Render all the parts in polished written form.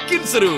makin seru.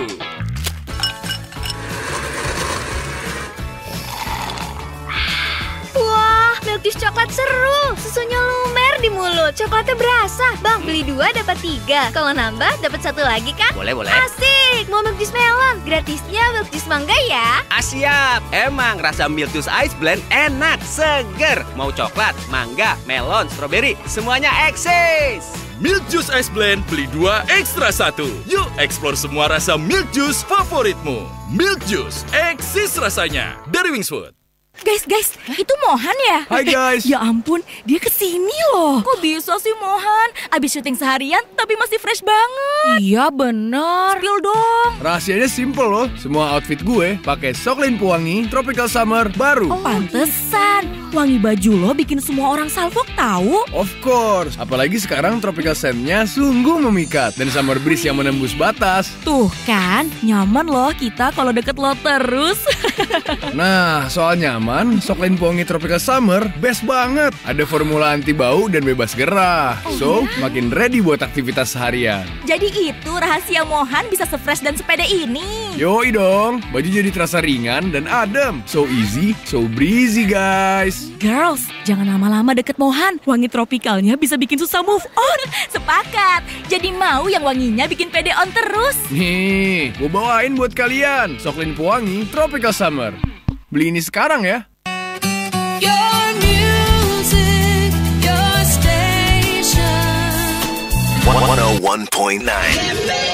Wah, milk juice coklat seru. Susunya lumer di mulut. Coklatnya berasa. Bang, beli 2 dapat 3. Kalau nambah dapat 1 lagi kan? Boleh. Asik. Mau milk juice melon. Gratisnya milk juice mangga ya. Siap. Emang rasa milk juice ice blend enak, seger. Mau coklat, mangga, melon, stroberi, semuanya eksis. Milk Juice Ice Blend, beli 2, ekstra 1. Yuk, eksplor semua rasa milk juice favoritmu. Milk Juice, eksis rasanya. Dari Wingswood. Guys, itu Mohan ya? Hai guys. Ya ampun, dia kesini loh. Kok bisa sih Mohan? Abis syuting seharian tapi masih fresh banget. Iya bener. Spill dong. Rahasianya simple loh. Semua outfit gue pakai Soklin pewangi Tropical Summer baru. Pantesan. Wangi baju lo bikin semua orang salfok tahu. Of course. Apalagi sekarang Tropical Scent-nya sungguh memikat. Dan Summer Breeze yang menembus batas. Tuh kan, nyaman loh kita kalau deket lo terus. Nah, soal nyaman, Soklin pewangi Tropical Summer best banget. Ada formula anti bau dan bebas gerah. So, makin ready buat aktivitas seharian. Jadi itu rahasia Mohan bisa se-fresh dan sepede ini. Yoi dong, baju jadi terasa ringan dan adem. So easy, so breezy guys. Girls, jangan lama-lama deket Mohan. Wangi tropikalnya bisa bikin susah move on. Sepakat. Jadi mau yang wanginya bikin pede on terus. Nih, gue bawain buat kalian Soklin pewangi Tropical Summer. Beli ini sekarang ya. Your music, your station. 101.9